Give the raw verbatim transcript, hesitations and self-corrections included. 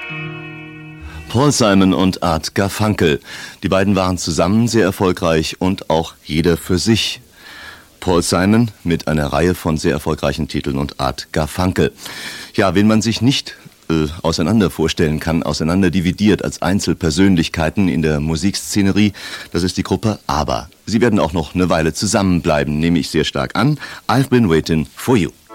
Paul Simon und Art Garfunkel. Die beiden waren zusammen sehr erfolgreich und auch jeder für sich. Paul Simon mit einer Reihe von sehr erfolgreichen Titeln und Art Garfunkel. Ja, wen man sich nicht äh, auseinander vorstellen kann, auseinander dividiert als Einzelpersönlichkeiten in der Musikszenerie, das ist die Gruppe ABBA. Sie werden auch noch eine Weile zusammenbleiben, nehme ich sehr stark an. I've been waiting for you.